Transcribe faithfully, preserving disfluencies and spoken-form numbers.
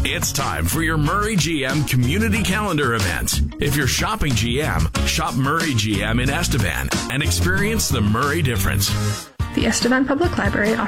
It's time for your Murray G M Community Calendar event. If you're shopping G M, shop Murray G M in Estevan and experience the Murray difference. The Estevan Public Library